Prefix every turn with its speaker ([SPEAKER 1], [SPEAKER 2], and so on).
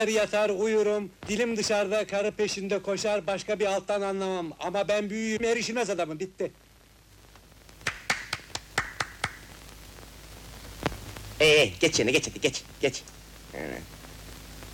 [SPEAKER 1] Yatar uyurum, dilim dışarıda, karı peşinde koşar, başka bir alttan anlamam. Ama ben büyüğüm, erişilmez adamım, bitti.
[SPEAKER 2] Geç yerine, geç hadi, geç.